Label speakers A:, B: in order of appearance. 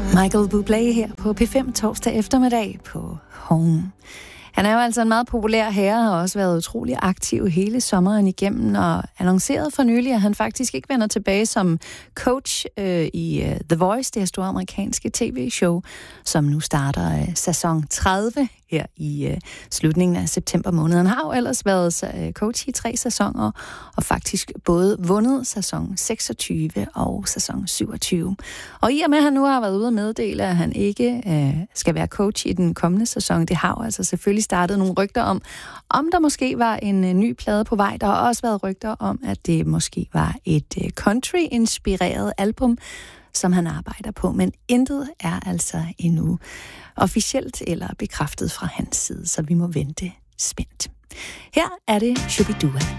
A: Michael Bublé her på P5 torsdag eftermiddag på Home. Han er jo altså en meget populær herre, og har også været utrolig aktiv hele sommeren igennem, og annonceret for nylig, at han faktisk ikke vender tilbage som coach i The Voice, det her store amerikanske tv-show, som nu starter sæson 30 her i slutningen af september måned. Han har jo ellers været coach i 3 sæsoner, og faktisk både vundet sæson 26 og sæson 27. Og i og med, at han nu har været ude at meddele, at han ikke skal være coach i den kommende sæson, det har jo altså selvfølgelig startet nogle rygter om der måske var en ny plade på vej. Der har også været rygter om, at det måske var et country-inspireret album, som han arbejder på, men intet er altså endnu officielt eller bekræftet fra hans side, så vi må vente spændt. Her er det Shubidua.